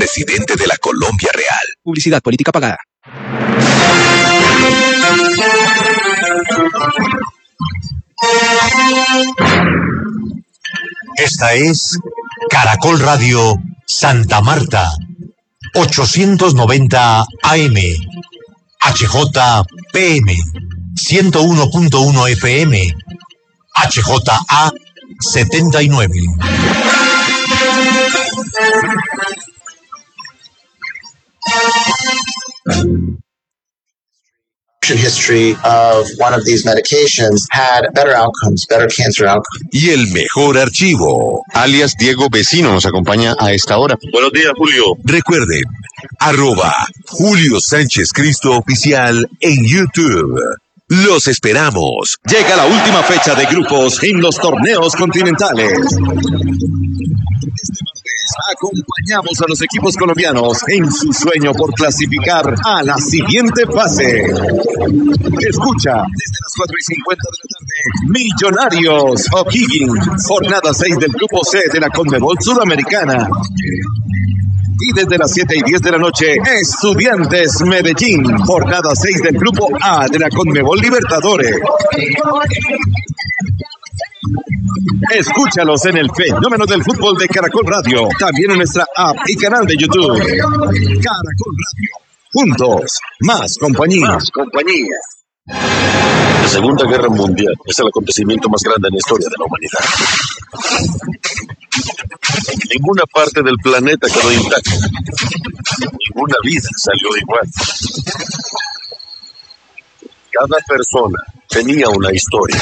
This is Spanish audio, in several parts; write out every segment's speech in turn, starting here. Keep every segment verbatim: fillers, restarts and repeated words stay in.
presidente de la Colombia real. Publicidad política pagada. Esta es Caracol Radio Santa Marta, ochocientos noventa A M, H J P M, ciento uno punto uno F M, H J A setenta y nueve. History of one of these medications had better outcomes, better cancer outcomes. Y el mejor archivo, alias Diego Vecino, nos acompaña a esta hora. Buenos días, Julio. Recuerden, arroba Julio Sánchez Cristo Oficial en YouTube. Los esperamos. Llega la última fecha de grupos en los torneos continentales. Acompañamos a los equipos colombianos en su sueño por clasificar a la siguiente fase. Escucha desde las cuatro y cincuenta de la tarde, Millonarios O'Higgins, jornada seis del grupo C de la Conmebol Sudamericana. Y desde las siete y diez de la noche, Estudiantes Medellín, jornada seis del grupo A de la Conmebol Libertadores. Escúchalos en el fenómeno del fútbol de Caracol Radio, también en nuestra app y canal de YouTube. Caracol Radio, juntos, más compañía. Más compañía. La Segunda Guerra Mundial es el acontecimiento más grande en la historia de la humanidad. Ninguna parte del planeta quedó intacta. Ninguna vida salió igual. Cada persona tenía una historia.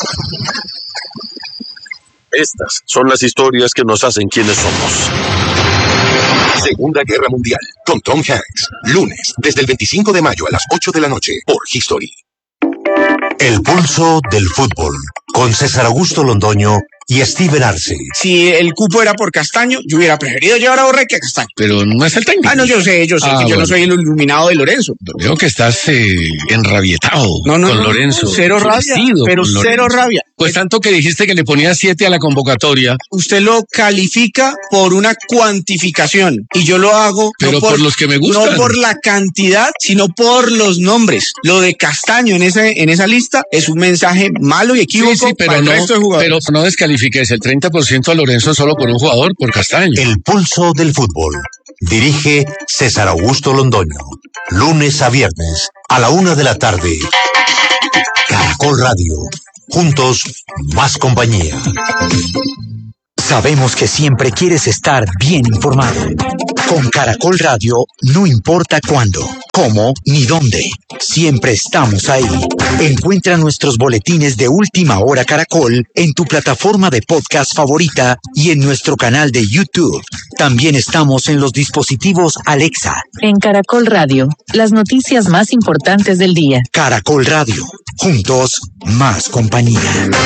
Estas son las historias que nos hacen quienes somos. Segunda Guerra Mundial, con Tom Hanks. Lunes, desde el veinticinco de mayo a las ocho de la noche, por History. El pulso del fútbol, con César Augusto Londoño y Steven Arce. Si el cupo era por Castaño, yo hubiera preferido llevar a Borré que a Castaño. Pero no es el técnico. Ah, no, yo sé, yo sé ah, que yo bueno. no soy el iluminado de Lorenzo. Veo que estás eh, enrabietado no, no, con no, Lorenzo. Cero rabia, pero cero rabia. Pues tanto que dijiste que le ponía siete a la convocatoria. Usted lo califica por una cuantificación y yo lo hago pero no por, por los que me gustan. No por la cantidad, sino por los nombres. Lo de Castaño en ese en esa lista es un mensaje malo y equívoco sí, sí, pero para el no, resto de jugadores. Pero no descalifiques el treinta por ciento a Lorenzo solo por un jugador, por Castaño. El pulso del fútbol. Dirige César Augusto Londoño. Lunes a viernes a la una de la tarde. Caracol Radio. Juntos, más compañía. Sabemos que siempre quieres estar bien informado. Con Caracol Radio, no importa cuándo, cómo ni dónde, siempre estamos ahí. Encuentra nuestros boletines de Última Hora Caracol en tu plataforma de podcast favorita y en nuestro canal de YouTube. También estamos en los dispositivos Alexa. En Caracol Radio, las noticias más importantes del día. Caracol Radio, juntos, más compañía.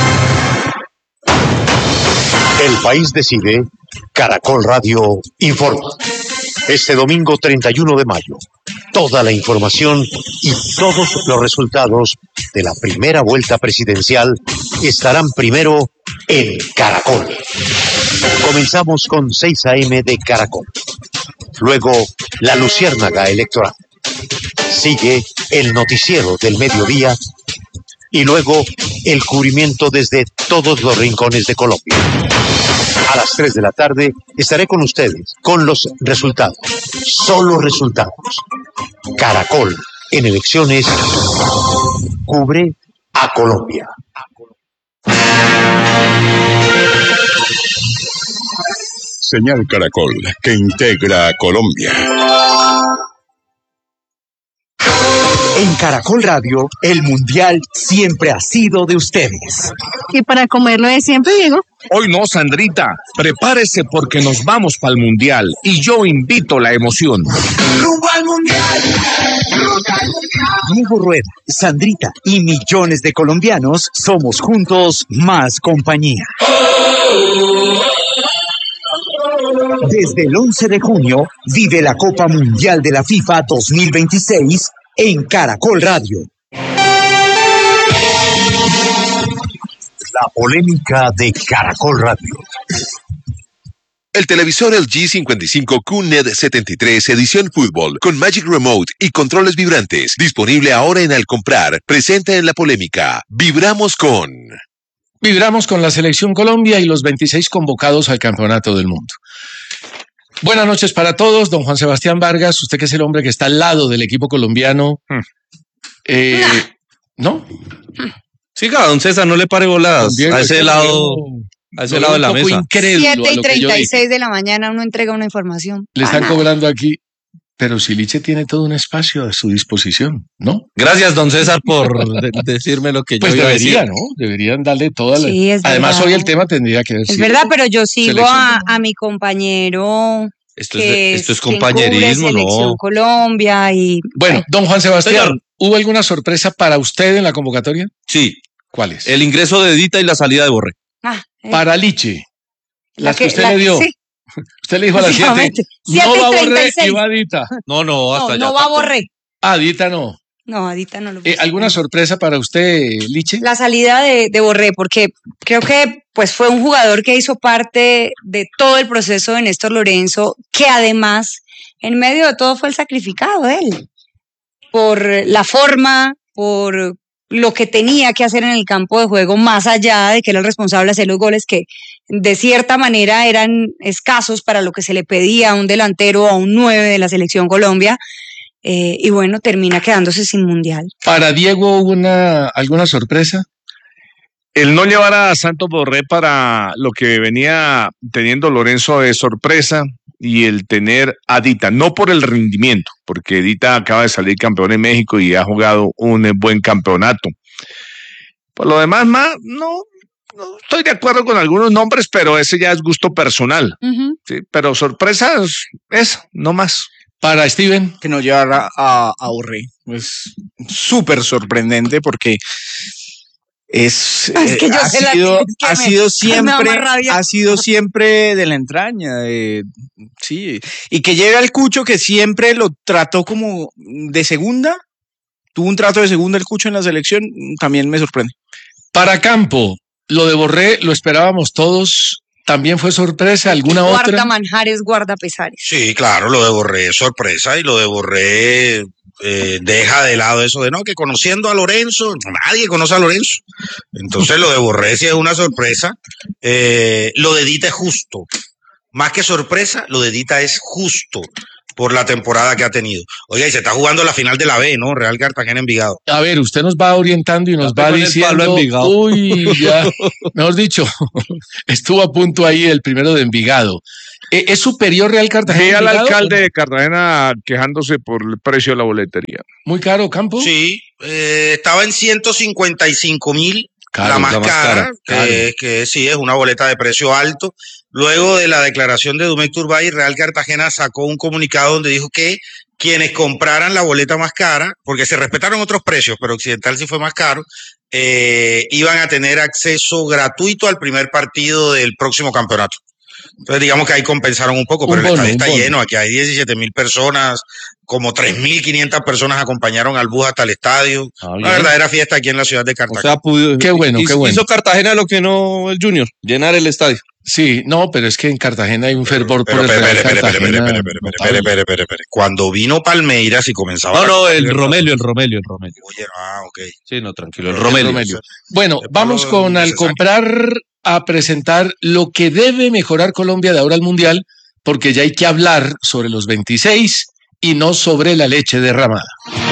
El país decide, Caracol Radio informa. Este domingo treinta y uno de mayo, toda la información y todos los resultados de la primera vuelta presidencial estarán primero en Caracol. Comenzamos con seis a eme de Caracol. Luego, la luciérnaga electoral. Sigue el noticiero del mediodía y luego el cubrimiento desde todos los rincones de Colombia. A las tres de la tarde estaré con ustedes con los resultados. Solo resultados. Caracol en elecciones cubre a Colombia. Señal Caracol, que integra a Colombia. En Caracol Radio, el Mundial siempre ha sido de ustedes. Y para comerlo de siempre, Diego. Hoy no, Sandrita. Prepárese porque nos vamos para el Mundial y yo invito la emoción. ¡Rumbo al Mundial! ¡Rumbo al Mundial! Diego Rueda, Sandrita y millones de colombianos somos juntos más compañía. Desde el once de junio vive la Copa Mundial de la FIFA dos mil veintiséis en Caracol Radio. La polémica de Caracol Radio. El televisor L G cincuenta y cinco Q N E D setenta y tres edición fútbol con Magic Remote y controles vibrantes. Disponible ahora en Al Comprar. Presente en la polémica. Vibramos con... Vibramos con la Selección Colombia y los veintiséis convocados al Campeonato del Mundo. Buenas noches para todos. Don Juan Sebastián Vargas, usted que es el hombre que está al lado del equipo colombiano. Hmm. Eh, ¿No? Siga, don César, no le pare voladas. Bien, a ese lado... A ese lado de la mesa. siete y treinta y seis de la mañana uno entrega una información. Le están cobrando aquí, pero si Liche tiene todo un espacio a su disposición, ¿no? Gracias, don César, por de decirme lo que pues yo iba debería, a decir. ¿no? Deberían darle toda la... Sí, es Además, verdad. hoy el tema tendría que ver... Es verdad, pero yo sigo a, a mi compañero... Esto que es, esto es quien compañerismo, cubre Selección ¿no? Colombia y... Bueno, don Juan Sebastián, Señor. ¿hubo alguna sorpresa para usted en la convocatoria? Sí. ¿Cuál es? El ingreso de Dita y la salida de Borré. Ah, eh. Para Liche. Las que, que usted la, le dio. Sí. Usted le dijo a las siete. No va a Borré y va Dita. No, no, hasta no, allá. No va a Borré. Ah, Dita no. No, Adita no lo eh, ¿Alguna sorpresa para usted, Liche? La salida de, de Borré, porque creo que pues fue un jugador que hizo parte de todo el proceso de Néstor Lorenzo, que además, en medio de todo, fue el sacrificado él. Por la forma, por lo que tenía que hacer en el campo de juego, más allá de que era el responsable de hacer los goles que de cierta manera eran escasos para lo que se le pedía a un delantero o a un nueve de la Selección Colombia. Eh, y bueno, termina quedándose sin mundial. ¿Para Diego hubo una, alguna sorpresa? El no llevar a Santos Borré para lo que venía teniendo Lorenzo de sorpresa y el tener a Dita, no por el rendimiento, porque Dita acaba de salir campeón en México y ha jugado un buen campeonato. Por lo demás, más, no, no estoy de acuerdo con algunos nombres, pero ese ya es gusto personal. Uh-huh. Sí, pero sorpresas, eso, no más. Para Steven. Que no llevara a, a Borré. Es súper sorprendente porque es, es que eh, yo ha, sido, que ha me, sido siempre ha sido siempre de la entraña. Eh, sí. Y que lleve al Cucho, que siempre lo trató como de segunda. Tuvo un trato de segunda el Cucho en la selección. También me sorprende. Para Campo, lo de Borré lo esperábamos todos. ¿También fue sorpresa? ¿Alguna guarda otra? Guarda manjares, guarda pesares. Sí, claro, lo de Borré es sorpresa y lo de Borré eh, deja de lado eso de no, que conociendo a Lorenzo, nadie conoce a Lorenzo. Entonces lo de Borré sí es una sorpresa. Eh, lo de Dita es justo. Más que sorpresa, lo de Dita es justo por la temporada que ha tenido. Oiga, y se está jugando la final de la B, ¿no? Real Cartagena Envigado. A ver, usted nos va orientando y nos va diciendo, uy, ya, mejor dicho, estuvo a punto ahí el primero de Envigado. ¿Es superior Real Cartagena? Sí, al alcalde de Cartagena quejándose por el precio de la boletería. ¿Muy caro, Campo? Sí, eh, estaba en ciento cincuenta y cinco mil, la más la cara, cara que, que sí, es una boleta de precio alto. Luego de la declaración de Domecq Turbay, Real Cartagena sacó un comunicado donde dijo que quienes compraran la boleta más cara, porque se respetaron otros precios, pero Occidental sí fue más caro, eh, iban a tener acceso gratuito al primer partido del próximo campeonato. Entonces digamos que ahí compensaron un poco, pero un bono, el estadio está lleno, aquí hay diecisiete mil personas, como tres mil quinientas personas acompañaron al bus hasta el estadio. Ah, una verdadera fiesta aquí en la ciudad de Cartagena. O sea, pudo, qué bueno, hizo, qué bueno. Hizo Cartagena lo que no el Junior, llenar el estadio. Sí, no, pero es que en Cartagena hay un fervor pero, por pero, el Real pero, Cartagena. Pero, pero, pero, pero, pero, pero, cuando vino Palmeiras y comenzaba... No, no, el Romelio, el Romelio, el Romelio. Oye, ah, ok. Sí, no, tranquilo, el Romelio. El Romelio. Bueno, vamos con al comprar a presentar lo que debe mejorar Colombia de ahora al Mundial, porque ya hay que hablar sobre los veintiséis y no sobre la leche derramada.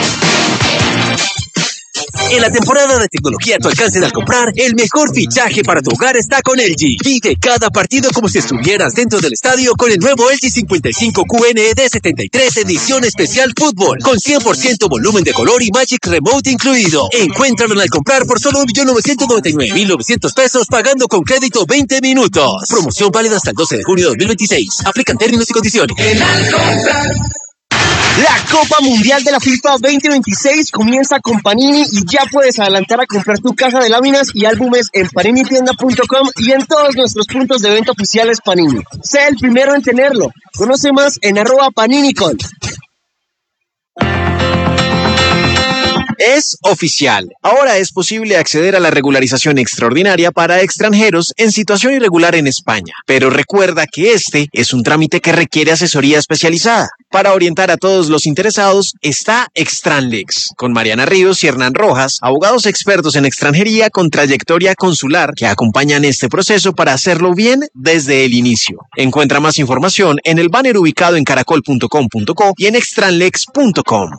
En la temporada de tecnología a tu alcance al comprar, el mejor fichaje para tu hogar está con L G. Vive cada partido como si estuvieras dentro del estadio con el nuevo L G cincuenta y cinco Q N E D setenta y tres edición especial fútbol, con cien por ciento volumen de color y Magic Remote incluido. Encuéntralo al comprar por solo un millón novecientos noventa y nueve mil novecientos pesos pagando con crédito veinte minutos. Promoción válida hasta el doce de junio de dos mil veintiséis. Aplican términos y condiciones. El al comprar. La Copa Mundial de la FIFA veinte veintiséis comienza con Panini y ya puedes adelantar a comprar tu caja de láminas y álbumes en panini tienda punto com y en todos nuestros puntos de venta oficiales Panini. Sé el primero en tenerlo. Conoce más en arroba paninicon. Es oficial. Ahora es posible acceder a la regularización extraordinaria para extranjeros en situación irregular en España. Pero recuerda que este es un trámite que requiere asesoría especializada. Para orientar a todos los interesados está Extranlex, con Mariana Ríos y Hernán Rojas, abogados expertos en extranjería con trayectoria consular que acompañan este proceso para hacerlo bien desde el inicio. Encuentra más información en el banner ubicado en caracol punto com punto co y en extranlex punto com.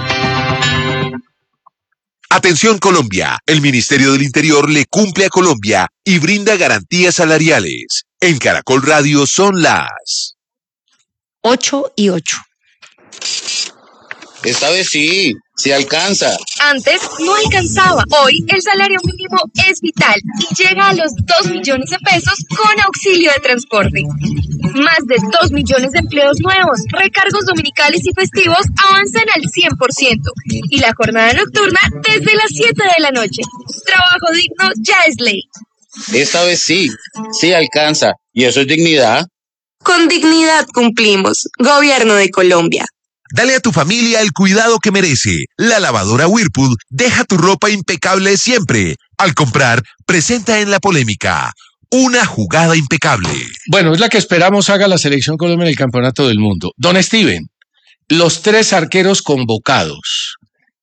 Atención Colombia, el Ministerio del Interior le cumple a Colombia y brinda garantías salariales. En Caracol Radio son las ocho y ocho. Esta vez sí, sí alcanza. Antes no alcanzaba. Hoy el salario mínimo es vital y llega a los dos millones de pesos con auxilio de transporte. Más de dos millones de empleos nuevos, recargos dominicales y festivos avanzan al cien por ciento. Y la jornada nocturna desde las siete de la noche. Trabajo digno ya es ley. Esta vez sí, sí alcanza. ¿Y eso es dignidad? Con dignidad cumplimos. Gobierno de Colombia. Dale a tu familia el cuidado que merece. La lavadora Whirlpool deja tu ropa impecable siempre. Al comprar, presenta en la polémica una jugada impecable. Bueno, es la que esperamos haga la selección Colombia en el Campeonato del Mundo. Don Steven, los tres arqueros convocados,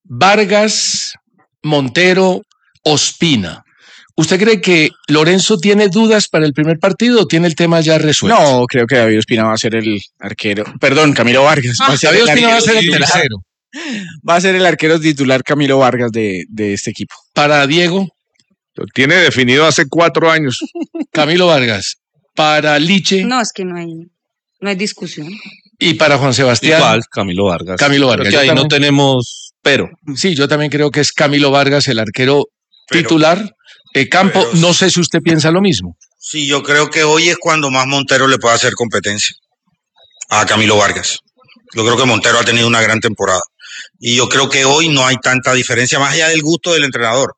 Vargas, Montero, Ospina. ¿Usted cree que Lorenzo tiene dudas para el primer partido o tiene el tema ya resuelto? No, creo que David Ospina va a ser el arquero. Perdón, Camilo Vargas. Ah, David Ospina va a ser el tercero. Va a ser el arquero titular Camilo Vargas de, de este equipo. Para Diego. Lo tiene definido hace cuatro años. Camilo Vargas. Para Liche. No, es que no hay, no hay discusión. Y para Juan Sebastián. Igual, Camilo Vargas. Camilo Vargas. Creo que ahí también no tenemos pero. Sí, yo también creo que es Camilo Vargas el arquero pero, titular. Eh, Campo, pero, no sé si usted piensa lo mismo. Sí, yo creo que hoy es cuando más Montero le puede hacer competencia a Camilo Vargas. Yo creo que Montero ha tenido una gran temporada. Y yo creo que hoy no hay tanta diferencia, más allá del gusto del entrenador.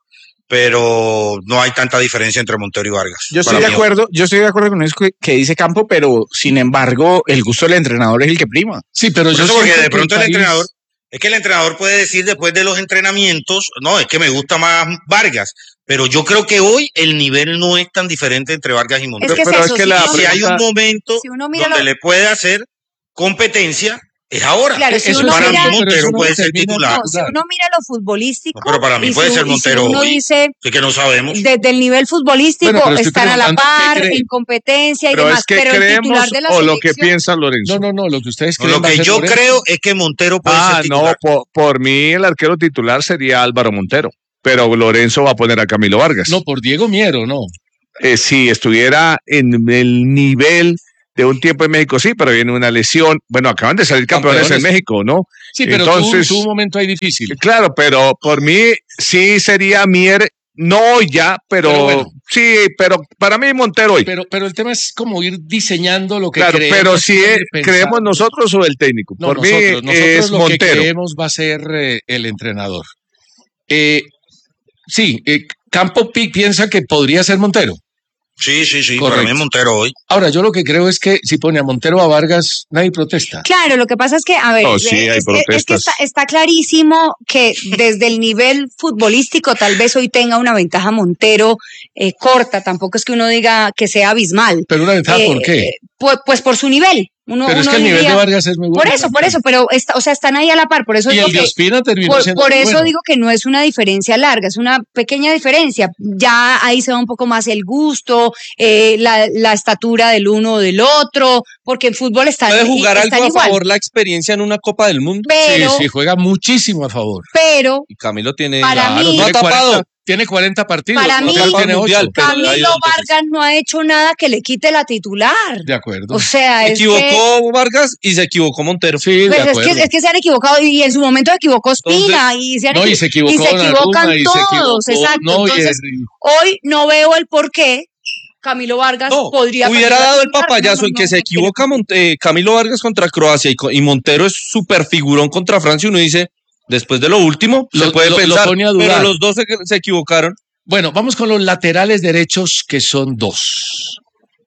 Pero no hay tanta diferencia entre Montero y Vargas. Yo estoy de acuerdo, yo estoy de acuerdo con eso que dice Campo, pero sin embargo, el gusto del entrenador es el que prima. Sí, pero Por yo eso porque de pronto el, país... el entrenador, es que el entrenador puede decir después de los entrenamientos, no, es que me gusta más Vargas. Pero yo creo que hoy el nivel no es tan diferente entre Vargas y Montero. Es que pero es es eso, que si la, no, si hay un momento si donde lo... le puede hacer competencia, es ahora. Claro, si eso uno para mira, mí Montero puede ser titular. No, si uno mira lo futbolístico. No, pero para mí puede si, ser Montero si uno hoy. Dice, sí que no sabemos. Desde el nivel futbolístico bueno, están a la par, en competencia y pero demás. Es que pero el titular de la o selección, lo que piensa Lorenzo. No, no, no, lo que ustedes creen. Lo que yo Lorenzo. creo es que Montero puede ah, ser titular. no, por, por mí el arquero titular sería Álvaro Montero. Pero Lorenzo va a poner a Camilo Vargas. No, por Diego Miero, no. Eh, si estuviera en el nivel de un tiempo en México, sí, pero viene una lesión. Bueno, acaban de salir campeones, campeones. en México, ¿no? Sí, pero Entonces, tuvo, tuvo un momento ahí difícil. Claro, pero por mí sí sería Mier, no hoy ya, pero, pero bueno. Sí, pero para mí Montero hoy. Pero, pero el tema es como ir diseñando lo que claro, creemos. Pero si es, creemos nosotros o el técnico. No, por nosotros, mí nosotros es lo Montero. que creemos va a ser eh, el entrenador. Eh, Sí, eh, Campo Pi piensa que podría ser Montero. Sí, sí, sí, Correcto. Para mí es Montero hoy. Ahora, yo lo que creo es que si pone a Montero a Vargas, nadie protesta. Claro, lo que pasa es que, a ver, oh, sí, hay es, protestas. es que está, está clarísimo que desde el nivel futbolístico tal vez hoy tenga una ventaja Montero eh, corta, tampoco es que uno diga que sea abismal. ¿Pero una ventaja eh, por qué? Eh, pues, pues por su nivel. Uno, pero es uno que el diría, nivel de Vargas es muy bueno. Por eso, por eso, pero está, o sea, están ahí a la par, por eso y digo el de que, Ospina terminó por, siendo por eso bueno. digo que no es una diferencia larga, es una pequeña diferencia. Ya ahí se va un poco más el gusto, eh, la, la estatura del uno o del otro, porque en fútbol están puede jugar están algo igual. a favor la experiencia en una Copa del Mundo. Pero, sí, sí, juega muchísimo a favor. Pero y Camilo tiene para claro, mí, no ha tapado. cuarenta, tiene cuarenta partidos. Para mí, tiene mundial, Camilo Vargas no ha hecho nada que le quite la titular. De acuerdo. O sea, se es equivocó que, Vargas y se equivocó Montero. Sí, pues de es, que, es que se han equivocado y en su momento se equivocó Ospina. Entonces, y, se han no, y se equivocó y se equivocan Aruma, y todos. se equivocó, exacto. no, Entonces, el, hoy no veo el por qué Camilo Vargas no, podría... Hubiera dado el papayazo no, no, en que no, se no, equivoca Monte, Camilo Vargas contra Croacia y, y Montero es súper figurón contra Francia. Uno dice, después de lo último, lo, se puede lo, pensar, lo pero los dos se, se equivocaron. Bueno, vamos con los laterales derechos, que son dos.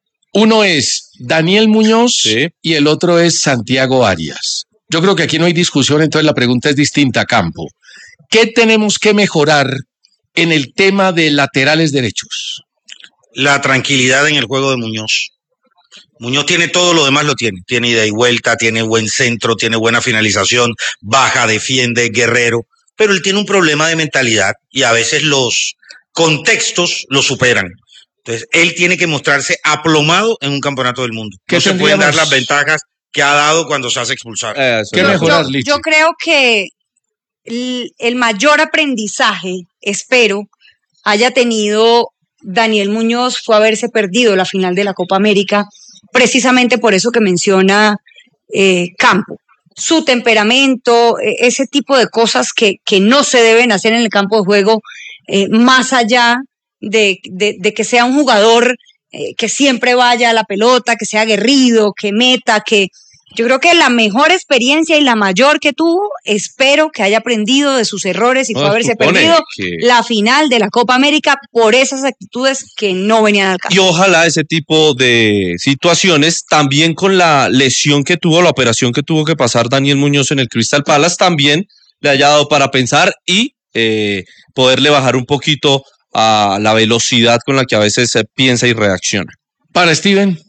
Uno es Daniel Muñoz sí. y el otro es Santiago Arias. Yo creo que aquí no hay discusión, entonces la pregunta es distinta a Campo. ¿qué tenemos que mejorar en el tema de laterales derechos? La tranquilidad en el juego de Muñoz. Muñoz tiene todo, lo demás lo tiene. Tiene ida y vuelta, tiene buen centro, tiene buena finalización, baja, defiende, guerrero. Pero él tiene un problema de mentalidad y a veces los contextos lo superan. Entonces, él tiene que mostrarse aplomado en un campeonato del mundo. No se pueden dar las ventajas que ha dado cuando se hace expulsar. Eh, ¿Qué yo, mejorar, yo, yo creo que el, el mayor aprendizaje, espero, haya tenido Daniel Muñoz fue haberse perdido la final de la Copa América, precisamente por eso que menciona eh, Campo. Su temperamento, eh, ese tipo de cosas que, que no se deben hacer en el campo de juego, eh, más allá de, de, de que sea un jugador eh, que siempre vaya a la pelota, que sea aguerrido, que meta, que... Yo creo que la mejor experiencia y la mayor que tuvo, espero que haya aprendido de sus errores y No, fue haberse supone perdido que- la final de la Copa América por esas actitudes que no venían al caso. Y ojalá ese tipo de situaciones, también con la lesión que tuvo, la operación que tuvo que pasar Daniel Muñoz en el Crystal Palace, también le haya dado para pensar y eh, poderle bajar un poquito a la velocidad con la que a veces se piensa y reacciona. Para Steven.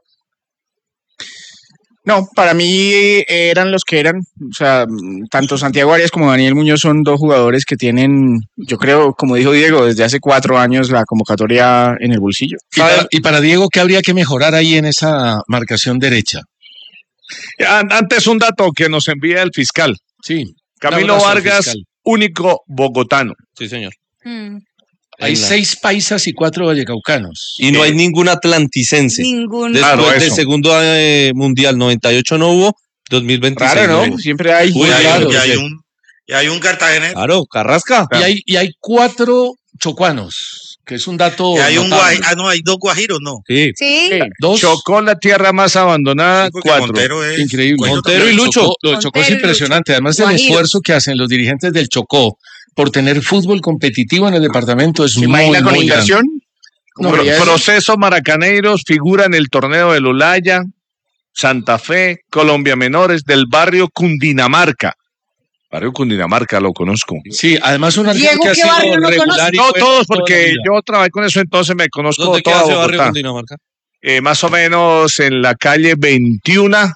No, para mí eran los que eran, o sea, tanto Santiago Arias como Daniel Muñoz son dos jugadores que tienen, yo creo, como dijo Diego, desde hace cuatro años la convocatoria en el bolsillo. Y para, y para Diego, ¿qué habría que mejorar ahí en esa marcación derecha? An- Antes un dato que nos envía el fiscal. Sí. Camilo Un abrazo, Vargas, fiscal. único bogotano. Sí, señor. Mm. Hay seis paisas y cuatro vallecaucanos. Y no hay ningún atlanticense. Ningún. Después Claro, del eso. segundo eh, mundial noventa y ocho no hubo, dos mil veintiséis. Claro, no ¿no? hubo. Siempre hay. Uy, Y hay, claro, y hay sí. un, y hay un cartagenero. Claro, Carrasca. Y hay, y hay cuatro chocuanos, que es un dato Y hay un notable. guaj- ah, no, hay dos guajiros, no. Sí. Sí. Dos. Chocó la tierra más abandonada, Porque cuatro. Montero es- Increíble. Montero y Lucho. Chocó- lo de Chocó es Montero y impresionante. Además del Guajiros. esfuerzo que hacen los dirigentes del Chocó por tener fútbol competitivo en el departamento es ¿Se muy, imagina con muy grande. inversión? No, Pro- ya es- Proceso Maracaneiros figura en el torneo del Olaya, Santa Fe, Colombia Menores, del barrio Cundinamarca. Barrio Cundinamarca lo conozco. Sí, además un arquero Diego, que ha ¿qué sido barrio no regular conoce? y No bueno todos, toda la porque vida. yo trabajé con eso, entonces me conozco ¿Dónde queda toda ese barrio Bogotá. Cundinamarca? Eh, más o menos en la calle veintiuno,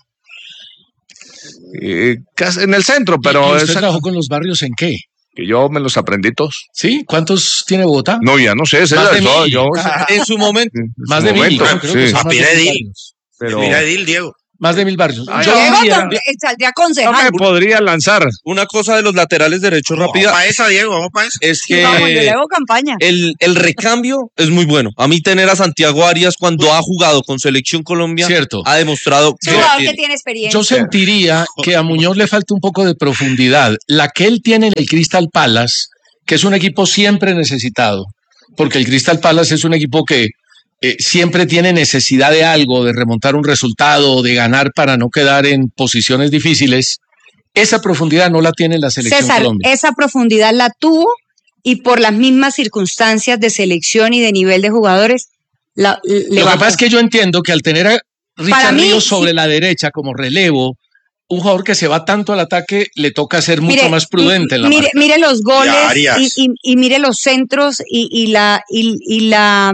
eh, casi en el centro, ¿Y pero usted esa- trabajó con los barrios en qué? que yo me los aprendí todos. ¿Sí? ¿Cuántos tiene Bogotá? No, ya no sé, esa Más es de yo, mil. yo- En su momento. en Más su de mil. momento, ¿no? Creo que sí. son más de Aspira mil Edil. barrios. Pero Mira, Edil, Diego. Más de mil barrios. Diego Yo diría- tam- eh, saldría no me concejal. podría lanzar. Una cosa de los laterales derechos Vamos rápida para esa, Diego, vamos para esa. es Sí, vamos, yo le que hago campaña. el, el recambio es muy bueno. A mí tener a Santiago Arias cuando ha jugado con Selección Colombia Cierto. ha demostrado Es un que jugador tiene. que tiene experiencia. Yo sentiría que a Muñoz le falta un poco de profundidad. La que él tiene en el Crystal Palace, que es un equipo siempre necesitado, porque el Crystal Palace es un equipo que eh, siempre tiene necesidad de algo, de remontar un resultado, de ganar para no quedar en posiciones difíciles. Esa profundidad no la tiene la selección César, Colombia. esa profundidad la tuvo y por las mismas circunstancias de selección y de nivel de jugadores, la, le Lo que bajó. pasa es que yo entiendo que al tener a Para Richard mí, Ríos sobre sí. la derecha como relevo, un jugador que se va tanto al ataque le toca ser mucho Mire, más prudente en la mire, marca. mire los goles Y Arias. y, y- y mire los centros y, y la, y, y la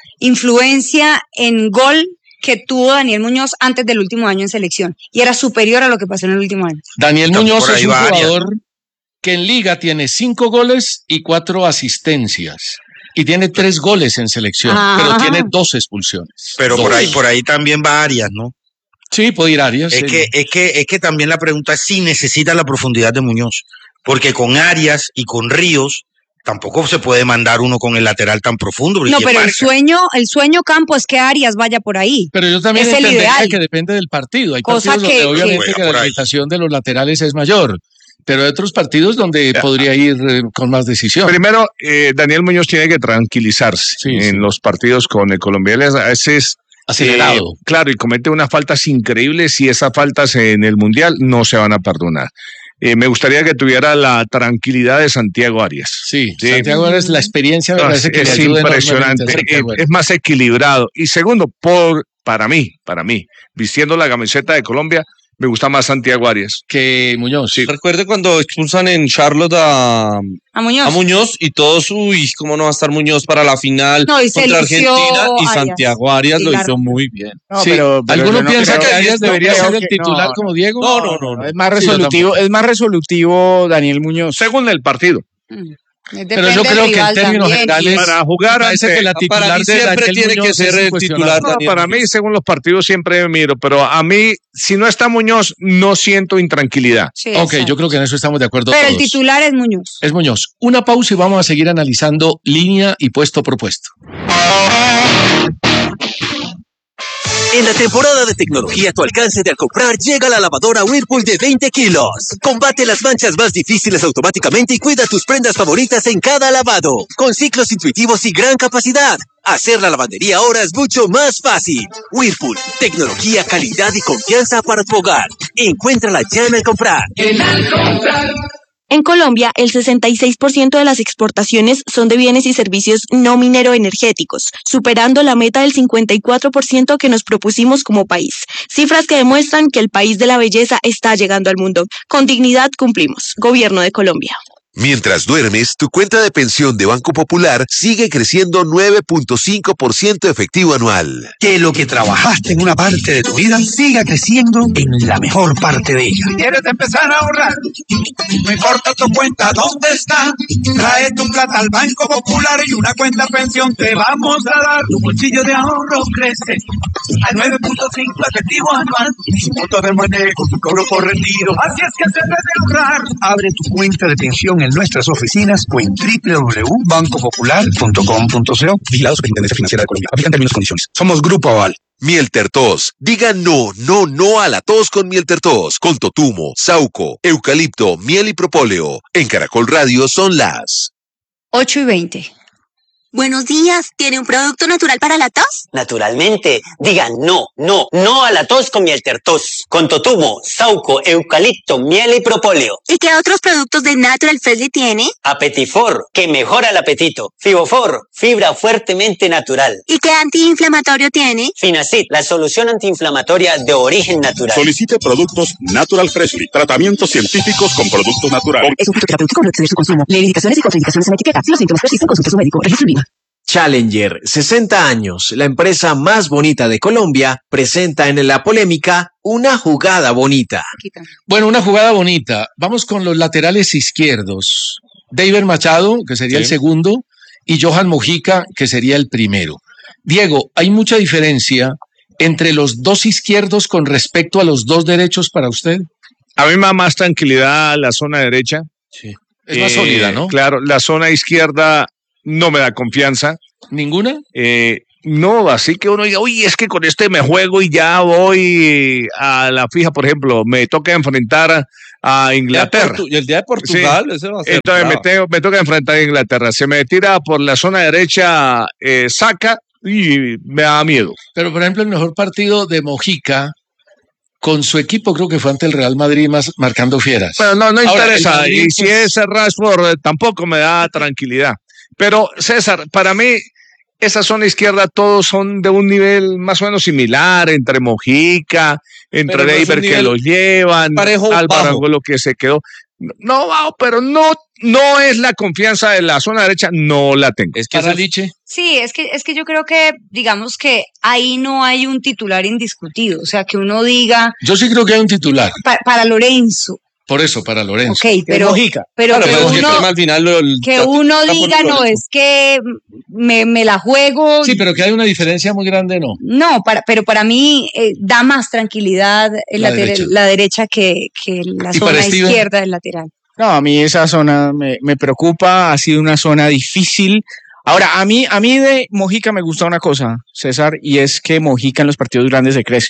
influencia en gol que tuvo Daniel Muñoz antes del último año en selección y era superior a lo que pasó en el último año. Daniel También Muñoz por es ahí un va Arias, jugador que en liga tiene cinco goles y cuatro asistencias. Y tiene tres goles en selección, Ah. pero tiene dos expulsiones. Pero por Dos. ahí, por ahí también va Arias, ¿no? Sí, puede ir Arias. Es sí. que, es que, es que también la pregunta es si necesita la profundidad de Muñoz. Porque con Arias y con Ríos tampoco se puede mandar uno con el lateral tan profundo. porque No, es pero el marca. sueño, el sueño Campo es que Arias vaya por ahí. Pero yo también es el entendería ideal. que depende del partido. Hay Cosa partidos que- donde obviamente que- que la por ahí. limitación de los laterales es mayor, pero hay otros partidos donde podría ir eh, con más decisión. Primero, eh, Daniel Muñoz tiene que tranquilizarse Sí, en sí. los partidos con el colombiano. A veces Acelerado. eh, claro, y comete unas faltas increíbles y esas faltas en el Mundial no se van a perdonar. Eh, me gustaría que tuviera la tranquilidad de Santiago Arias. Sí, Santiago Arias, la experiencia me No, parece es que le es ayuda enormemente impresionante, a eh, Santiago Arias. es más equilibrado. Y segundo, por para mí, para mí, vistiendo la camiseta de Colombia, Me gusta más Santiago Arias. Que Muñoz. Sí. Recuerde cuando expulsan en Charlotte a, a, Muñoz. a Muñoz y todos, uy, ¿cómo no va a estar Muñoz para la final no, y contra Argentina? Y Arias. Santiago Arias sí, lo hizo muy bien. No, sí, pero, pero ¿alguno no piensa que creo, Arias no debería ser el que, titular no, como Diego? No, no, no. no. Es más resolutivo, sí, es más resolutivo Daniel Muñoz. Según el partido. Mm. Pero yo creo que en términos generales para jugar parece ante, que la titular para mí de siempre Daniel tiene Muñoz que ser el titular. No, para mí, según los partidos, siempre miro, pero a mí, si no está Muñoz, no siento intranquilidad. Sí, ok, exacto. Yo creo que en eso estamos de acuerdo pero todos. El titular es Muñoz. Es Muñoz. Una pausa y vamos a seguir analizando línea y puesto por puesto. En la temporada de tecnología a tu alcance de al comprar, llega la lavadora Whirlpool de veinte kilos. Combate las manchas más difíciles automáticamente y cuida tus prendas favoritas en cada lavado. Con ciclos intuitivos y gran capacidad. Hacer la lavandería ahora es mucho más fácil. Whirlpool, tecnología, calidad y confianza para tu hogar. Encuéntrala ya en el comprar. En al comprar. En Colombia, el sesenta y seis por ciento de las exportaciones son de bienes y servicios no minero-energéticos, superando la meta del cincuenta y cuatro por ciento que nos propusimos como país. Cifras que demuestran que el país de la belleza está llegando al mundo. Con dignidad cumplimos. Gobierno de Colombia. Mientras duermes, tu cuenta de pensión de Banco Popular sigue creciendo nueve punto cinco por ciento efectivo anual. Que lo que trabajaste en una parte de tu vida siga creciendo en la mejor parte de ella. ¿Quieres empezar a ahorrar? No importa tu cuenta dónde está. Trae tu plata al Banco Popular y una cuenta pensión te vamos a dar. Tu bolsillo de ahorro crece al nueve punto cinco efectivo anual. Sin punto de manejo, tu cobro por retiro. Así es que se debe ahorrar. Abre tu cuenta de pensión en nuestras oficinas o en doble u doble u doble u punto banco popular punto com punto co. Vigilado Superintendencia Financiera de Colombia. Aplican términos y condiciones. Somos Grupo Aval. Miel Tertos. Diga no, no, no a la tos con Miel Tertos. Con totumo, sauco, eucalipto, miel y propóleo. En Caracol Radio son las ocho y veinte. Buenos días, ¿tiene un producto natural para la tos? Naturalmente, digan no, no, no a la tos con Miel Tertos, con totumo, sauco, eucalipto, miel y propóleo. ¿Y qué otros productos de Natural Freshly tiene? Apetifor, que mejora el apetito. Fibofor, fibra fuertemente natural. ¿Y qué antiinflamatorio tiene? Finacid, la solución antiinflamatoria de origen natural. Solicite productos Natural Freshly, tratamientos científicos con productos naturales. Es un producto terapéutico, no exceder su consumo. Lee indicaciones y contraindicaciones en la etiqueta. Si los síntomas persisten, consulte a su médico. Registro INVIMA. Challenger, sesenta años, la empresa más bonita de Colombia, presenta en la polémica una jugada bonita. Bueno, una jugada bonita. Vamos con los laterales izquierdos. David Machado, que sería sí. el segundo, y Johan Mojica, que sería el primero. Diego, ¿hay mucha diferencia entre los dos izquierdos con respecto a los dos derechos para usted? A mí me da más tranquilidad la zona derecha. Sí. Es más eh, sólida, ¿no? Claro, la zona izquierda no me da confianza. ¿Ninguna? Eh, no, así que uno diga, uy, es que con este me juego y ya voy a la fija, por ejemplo, me toca enfrentar a Inglaterra. Y el día de Portugal, sí. Ese va a ser Entonces me, tengo, me toca enfrentar a Inglaterra. Se me tira por la zona derecha, eh, saca y me da miedo. Pero, por ejemplo, el mejor partido de Mojica con su equipo creo que fue ante el Real Madrid más marcando fieras. Bueno, no, no interesa. Ahora, y si es Rashford, tampoco me da tranquilidad. Pero, César, para mí, esa zona izquierda todos son de un nivel más o menos similar, entre Mojica, entre David que lo llevan, Álvaro lo que se quedó. No, pero no, no es la confianza de la zona derecha, no la tengo. Es que para Liche. Sí, es que, es que yo creo que, digamos que ahí no hay un titular indiscutido, o sea, que uno diga... Yo sí creo que hay un titular. Pa, para Lorenzo. Por eso, para Lorenzo. Ok, pero, pero claro, que, pero uno, al final lo, el, que uno diga, no, es que me, me la juego. Sí, pero que hay una diferencia muy grande, ¿no? No, para, pero para mí eh, da más tranquilidad el la, lateral, derecha. la derecha que, que la zona izquierda del lateral. No, a mí esa zona me, me preocupa, ha sido una zona difícil. Ahora, a mí, a mí de Mojica me gusta una cosa, César, y es que Mojica en los partidos grandes se crece.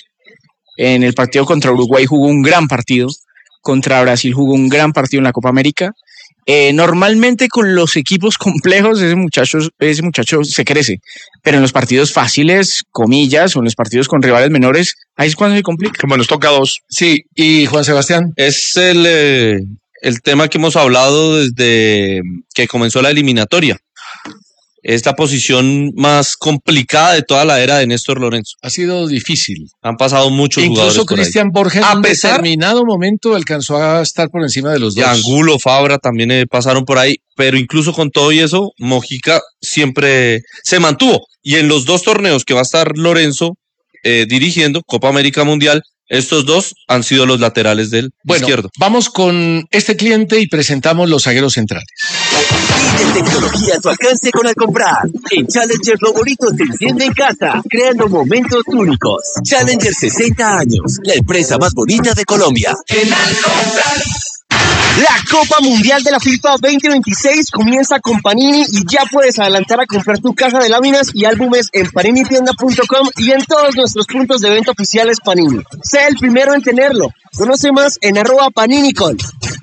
En el partido contra Uruguay jugó un gran partido. Contra Brasil jugó un gran partido en la Copa América. Eh, normalmente con los equipos complejos ese muchacho, ese muchacho se crece, pero en los partidos fáciles, comillas, o en los partidos con rivales menores, ahí es cuando se complica. Como nos toca a dos. Sí, y Juan Sebastián. Es el, eh, el tema que hemos hablado desde que comenzó la eliminatoria. es la posición más complicada de toda la era de Néstor Lorenzo. Ha sido difícil. Han pasado muchos Incluso jugadores. Incluso Cristian Borges a en un pesar, determinado momento alcanzó a estar por encima de los dos. Y Angulo, Fabra también eh, pasaron por ahí, pero incluso con todo y eso, Mojica siempre se mantuvo. Y en los dos torneos que va a estar Lorenzo eh, dirigiendo, Copa América Mundial, estos dos han sido los laterales del bueno, izquierdo. Vamos con este cliente y presentamos los zagueros centrales. Pide tecnología a tu alcance con Alcomprar. En Challenger lo bonito se enciende en casa, creando momentos únicos. Challenger sesenta años, la empresa más bonita de Colombia. En Alcomprar. La Copa Mundial de la FIFA veinte veintiséis comienza con Panini y ya puedes adelantar a comprar tu caja de láminas y álbumes en panini tienda punto com y en todos nuestros puntos de venta oficiales Panini. Sé el primero en tenerlo. Conoce más en arroba paninicol.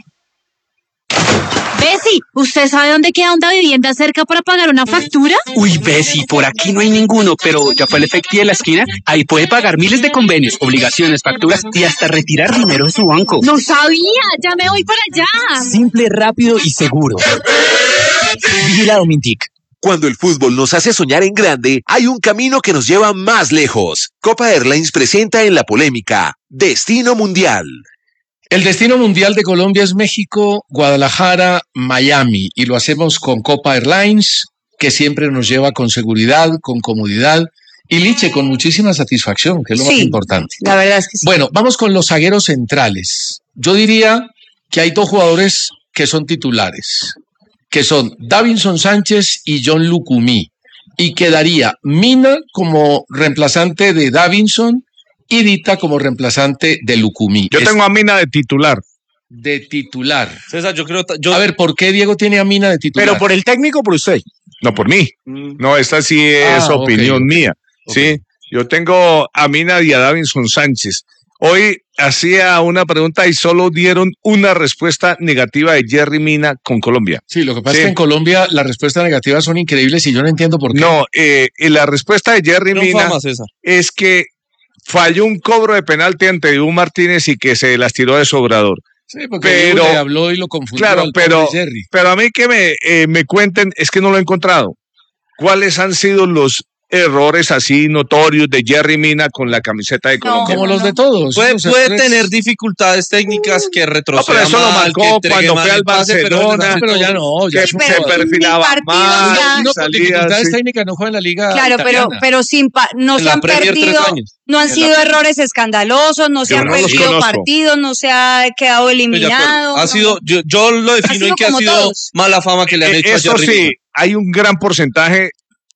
Bessie, ¿usted sabe dónde queda una vivienda cerca para pagar una factura? Uy, Bessie, por aquí no hay ninguno, pero ya fue el efectivo de la esquina. Ahí puede pagar miles de convenios, obligaciones, facturas y hasta retirar dinero de su banco. No sabía, ya me voy para allá. Simple, rápido y seguro. Vigilado Mintic. Cuando el fútbol nos hace soñar en grande, hay un camino que nos lleva más lejos. Copa Airlines presenta en la polémica Destino Mundial. El destino mundial de Colombia es México, Guadalajara, Miami, y lo hacemos con Copa Airlines, que siempre nos lleva con seguridad, con comodidad, y Liche, con muchísima satisfacción, que es lo sí, más importante. La verdad es que sí. Bueno, vamos con los zagueros centrales. Yo diría que hay dos jugadores que son titulares, que son Davinson Sánchez y John Lucumí, y quedaría Mina como reemplazante de Davinson y Dita como reemplazante de Lucumí. Yo tengo a Mina de titular. De titular. César, yo creo... Yo... A ver, ¿por qué Diego tiene a Mina de titular? ¿Pero por el técnico o por usted? No, por mí. No, esta sí es ah, opinión okay. mía. Okay. Sí, yo tengo a Mina y a Davinson Sánchez. Hoy hacía una pregunta y solo dieron una respuesta negativa de Jerry Mina con Colombia. Sí, lo que pasa sí. es que en Colombia las respuestas negativas son increíbles y yo no entiendo por qué. No, eh, y la respuesta de Jerry no Mina fama, es que falló un cobro de penalti ante Dibu Martínez y que se las tiró de su obrador. Sí, porque pero, le habló y lo confundió. Claro, pero, pero a mí que me, eh, me cuenten, es que no lo he encontrado. ¿Cuáles han sido los errores así notorios de Jerry Mina con la camiseta de Colombia? No, como los de todos. Puede, puede tres... tener dificultades técnicas que retroceda no, pero eso mal, lo marcó cuando fue al Barcelona, pero, pero ya no, ya que sí, se perfilaba mal, ya, no, salía, dificultades sí. técnicas no juega en la liga Claro, italiana. pero, pero sin pa no en se han perdido, no han sido errores escandalosos, no se han no perdido partidos, no se ha quedado eliminado. Ha no. sido, yo, yo lo defino en que ha sido todos. mala fama que le han eh, hecho eso a Jerry sí, Mina. Hay un gran porcentaje.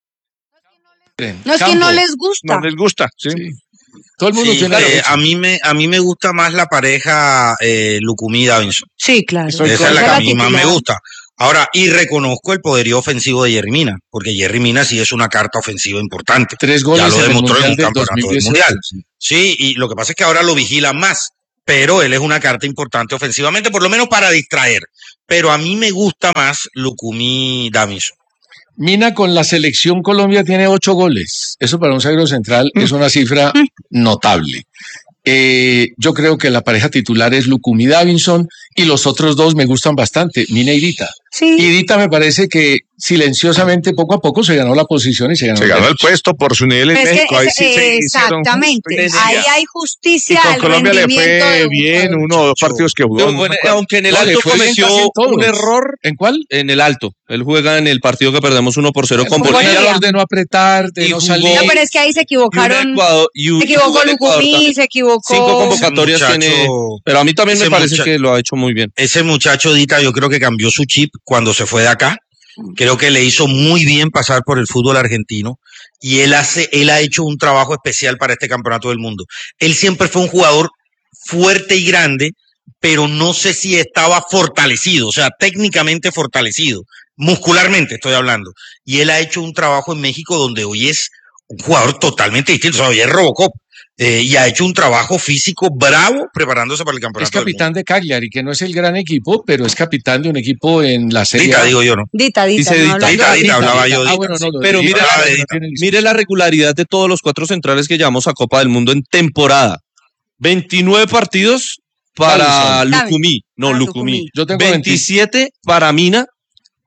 No es que no les gusta. No les gusta, sí. sí. Todo el mundo sí, tiene eh, a mí me a mí me gusta más la pareja eh, Lucumí Davinson. Sí, claro. Esa es la que a mí más me gusta. Ahora, y reconozco el poderío ofensivo de Jerry Mina, porque Jerry Mina sí es una carta ofensiva importante. Tres goles ya lo demostró en un del campeonato del mundial. Sí, y lo que pasa es que ahora lo vigilan más, pero él es una carta importante ofensivamente, por lo menos para distraer. Pero a mí me gusta más Lucumí Davinson. Mina con la selección Colombia tiene ocho goles. Eso para un zaguero central mm. es una cifra mm. notable. Eh, yo creo que la pareja titular es Lucumí Davinson y los otros dos me gustan bastante, Mina y Dita. Sí. Y Dita me parece que silenciosamente poco a poco se ganó la posición y se ganó, se ganó el puesto por su nivel en México. Ahí sí eh, exactamente, ahí hay justicia. Y con Colombia le fue bien uno o dos partidos que jugó. Bueno, aunque en el no, alto cometió un error. ¿En cuál? En el alto. Él juega en el partido que perdemos uno por cero con Bolivia. Bolivia de no apretar, de no salir. No, pero es que ahí se equivocaron. Ecuador, y un, se equivocó Lucumí, se equivocó. Cinco convocatorias muchacho, tiene. Pero a mí también me parece que lo ha hecho muy bien. Ese muchacho Dita, yo creo que cambió su chip cuando se fue de acá. Creo que le hizo muy bien pasar por el fútbol argentino y él hace, él ha hecho un trabajo especial para este campeonato del mundo. Él siempre fue un jugador fuerte y grande, pero no sé si estaba fortalecido, o sea, técnicamente fortalecido, muscularmente estoy hablando. Y él ha hecho un trabajo en México donde hoy es un jugador totalmente distinto, o sea, hoy es Robocop. Eh, y ha hecho un trabajo físico bravo preparándose para el campeonato. Es capitán de Cagliari, que no es el gran equipo, pero es capitán de un equipo en la Serie Dita, digo yo, ¿no? Dita, Dita. Dice Dita, Dita, Dita, hablaba yo. Ah, bueno, no, pero mire, mire la regularidad de todos los cuatro centrales que llevamos a Copa del Mundo en temporada. veintinueve partidos para Lucumí, no, Lucumí. Yo tengo veintisiete para Mina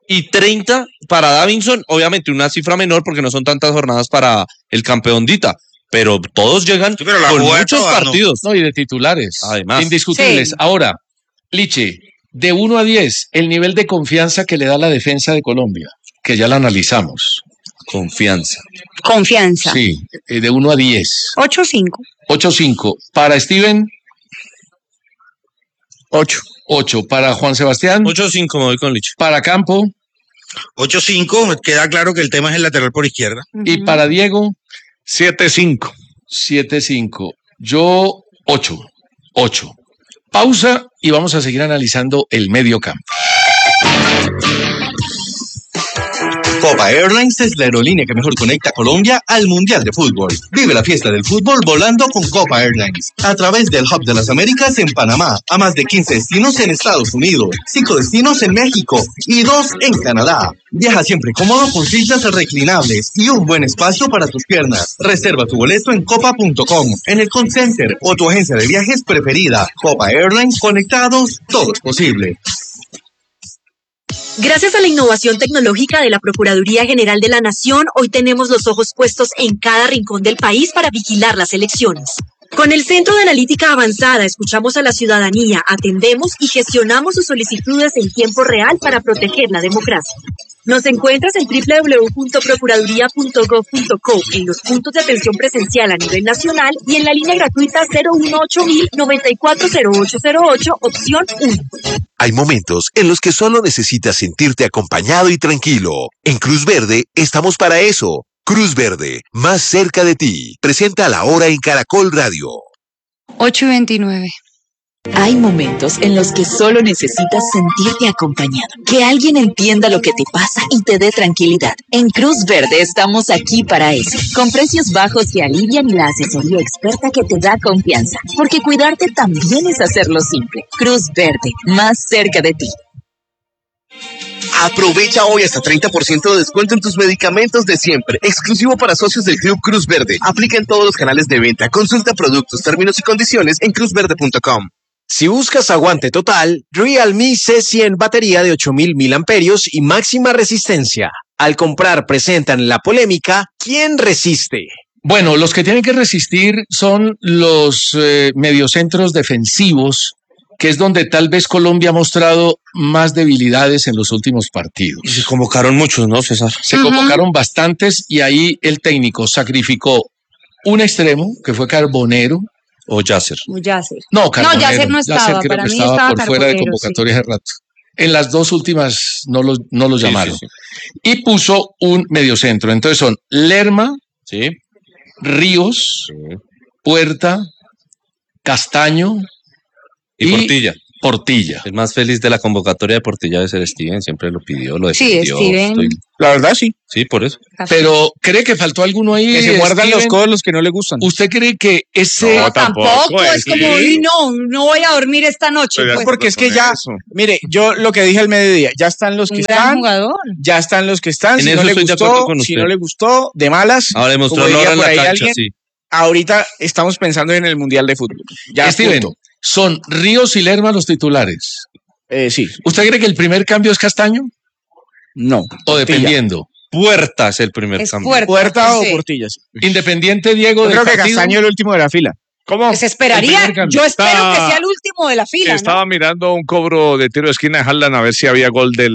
y treinta para Davinson. Obviamente una cifra menor porque no son tantas jornadas para el campeón Dita. Pero todos llegan sí, pero la con muchos partidos. No, y de titulares. Además. Indiscutibles. Sí. Ahora, Liche, de uno a diez, el nivel de confianza que le da la defensa de Colombia, que ya la analizamos. Confianza. Confianza. Sí, eh, de uno a diez. ocho cinco. ocho cinco. Para Steven, ocho. ocho. Para Juan Sebastián, ocho cinco me voy con Liche. Para Campo, ocho cinco. Queda claro que el tema es el lateral por izquierda. Y para Diego, siete cinco. siete cinco. Yo, ocho. ocho. Pausa y vamos a seguir analizando el medio campo. Copa Airlines es la aerolínea que mejor conecta a Colombia al Mundial de Fútbol. Vive la fiesta del fútbol volando con Copa Airlines. A través del Hub de las Américas en Panamá, a más de quince destinos en Estados Unidos, cinco destinos en México y dos en Canadá. Viaja siempre cómodo con sillas reclinables y un buen espacio para tus piernas. Reserva tu boleto en copa punto com, en el call center o tu agencia de viajes preferida. Copa Airlines, conectados, todo es posible. Gracias a la innovación tecnológica de la Procuraduría General de la Nación, hoy tenemos los ojos puestos en cada rincón del país para vigilar las elecciones. Con el Centro de Analítica Avanzada, escuchamos a la ciudadanía, atendemos y gestionamos sus solicitudes en tiempo real para proteger la democracia. Nos encuentras en doble u doble u doble u punto procuraduría punto gov punto co, en los puntos de atención presencial a nivel nacional y en la línea gratuita cero uno ocho mil noventa y cuatro cero ocho cero ocho, opción uno. Hay momentos en los que solo necesitas sentirte acompañado y tranquilo. En Cruz Verde estamos para eso. Cruz Verde, más cerca de ti. Presenta la hora en Caracol Radio. ocho y veintinueve. Hay momentos en los que solo necesitas sentirte acompañado, que alguien entienda lo que te pasa y te dé tranquilidad. En Cruz Verde estamos aquí para eso, con precios bajos que alivian y la asesoría experta que te da confianza, porque cuidarte también es hacerlo simple. Cruz Verde, más cerca de ti. Aprovecha hoy hasta treinta por ciento de descuento en tus medicamentos de siempre, exclusivo para socios del Club Cruz Verde. Aplica en todos los canales de venta. Consulta productos, términos y condiciones en cruz verde punto com. Si buscas aguante total, Realme C cien batería de ocho mil miliamperios y máxima resistencia. Al comprar presentan la polémica ¿quién resiste? Bueno, los que tienen que resistir son los eh, mediocentros defensivos, que es donde tal vez Colombia ha mostrado más debilidades en los últimos partidos. Y se convocaron muchos, ¿no, César? Se uh-huh. convocaron bastantes y ahí el técnico sacrificó un extremo, que fue Carbonero. O Yasser. O Yasser. No, Carbonero. No, Yasser no estaba. Yasser creo para que mí estaba, estaba por fuera de convocatoria hace sí. rato. En las dos últimas no los no lo sí, llamaron. Sí, sí. Y puso un mediocentro. Entonces son Lerma, sí. Ríos, sí. Puerta, Castaño y, y Portilla. Portilla. El más feliz de la convocatoria de Portilla debe ser Steven, siempre lo pidió, lo defendió. Sí, Steven. Estoy... La verdad, sí. Sí, por eso. Pero ¿cree que faltó alguno ahí? Que se muerdan Steven? Los codos los que no le gustan. ¿Usted cree que ese... No, tampoco, es sí. como, uy, no, no voy a dormir esta noche. Pues. Porque es que ya, eso. Mire, yo lo que dije al mediodía, ya están los que Un están. Jugador. Ya están los que están. En si no le gustó, si no le gustó, de malas. Ahora demostró ahora en la cancha, alguien, sí. Ahorita estamos pensando en el Mundial de Fútbol. Ya Steven, ¿son Ríos y Lerma los titulares? Eh, sí. ¿Usted cree que el primer cambio es Castaño? No. O dependiendo. Puerta es el primer es cambio. Puerta, puerta o sí. Portilla. Sí. Independiente, Diego. Yo creo que partido. Castaño es el último de la fila. ¿Cómo? Se esperaría. Yo espero Está, que sea el último de la fila. Estaba ¿no? mirando un cobro de tiro de esquina de Haaland a ver si había gol del